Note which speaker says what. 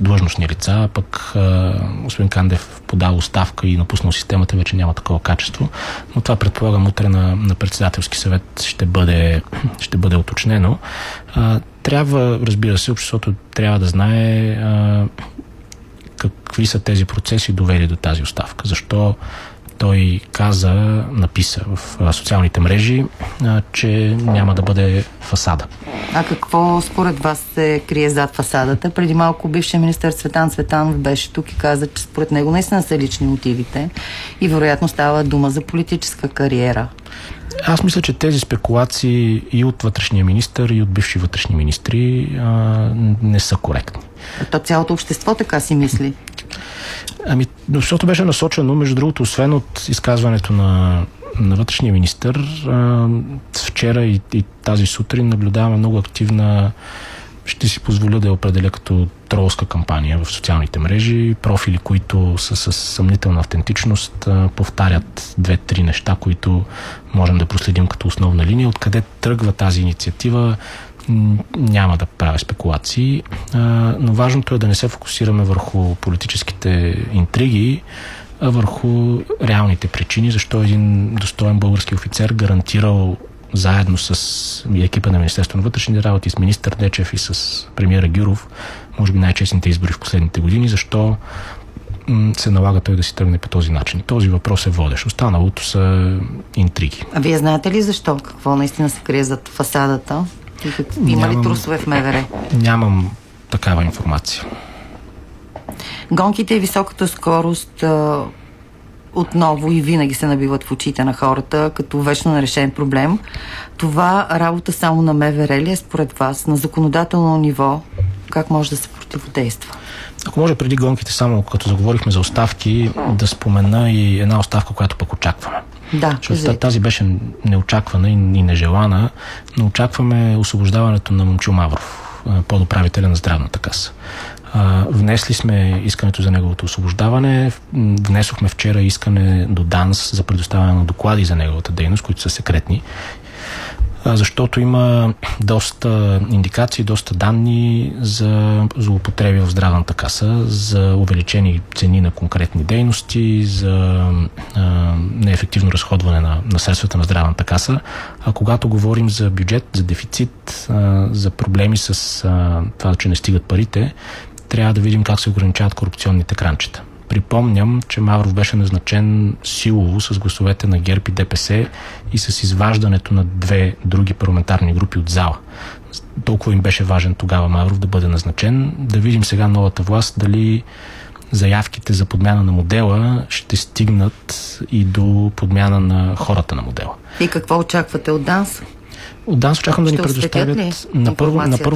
Speaker 1: длъжностни лица, пък господин Кандев подал оставка и напуснал системата, вече няма такова качество. Но това предполагам утре на председателски съвет ще бъде уточнено. Трябва, разбира се, обществото трябва да знае какви са тези процеси довели до тази оставка. Защо той написа в социалните мрежи, че няма да бъде фасада.
Speaker 2: А какво според вас се крие зад фасадата? Преди малко бившият министър Цветан Цветанов беше тук и каза, че според него наистина са лични мотивите и вероятно става дума за политическа кариера.
Speaker 1: Аз мисля, че тези спекулации и от вътрешния министър, и от бивши вътрешни министри не са коректни.
Speaker 2: То цялото общество така си мисли.
Speaker 1: Защото беше насочено, между другото, освен от изказването на вътрешния министър, вчера и тази сутрин наблюдаваме много активна, ще си позволя да я определя като тролска кампания в социалните мрежи, профили, които са с съмнителна автентичност, повтарят 2-3 неща, които можем да проследим като основна линия. Откъде тръгва тази инициатива, няма да правя спекулации, но важното е да не се фокусираме върху политическите интриги, а върху реалните причини, защо един достоен български офицер гарантирал заедно с екипа на Министерството на вътрешните работи, с министър Дечев и с премиера Гюров, може би най-честните избори в последните години, защо се налага той да си тръгне по този начин. Този въпрос е водещ. Останалото са интриги.
Speaker 2: А вие знаете ли защо? Какво наистина се крие зад фасадата? Има ли трусове в МВР?
Speaker 1: Нямам такава информация.
Speaker 2: Гонките и високата скорост отново и винаги се набиват в очите на хората като вечно нерешен проблем. Това работа само на МВР ли е според вас? На законодателно ниво как може да се противодейства?
Speaker 1: Ако може преди гонките, само като заговорихме за оставки, да спомена и една оставка, която пък очакваме.
Speaker 2: Да,
Speaker 1: тази беше неочаквана и нежелана, но очакваме освобождаването на Момчил Мавров, подуправителя на Здравната каса. Внесли сме искането за неговото освобождаване, внесохме вчера искане до ДАНС за предоставяне на доклади за неговата дейност, които са секретни, защото има доста индикации, доста данни за злоупотреби в Здравната каса, за увеличени цени на конкретни дейности, за неефективно разходване на средствата на Здравната каса. А когато говорим за бюджет, за дефицит, за проблеми с това, че не стигат парите, трябва да видим как се ограничават корупционните кранчета. Припомням, че Мавров беше назначен силово с гласовете на ГЕРБ и ДПС и с изваждането на 2 други парламентарни групи от зала. Толкова им беше важен тогава Мавров да бъде назначен. Да видим сега новата власт дали заявките за подмяна на модела ще стигнат и до подмяна на хората на модела.
Speaker 2: И какво очаквате от ДАНС?
Speaker 1: От ДАНС очаквам да ни предоставят на първо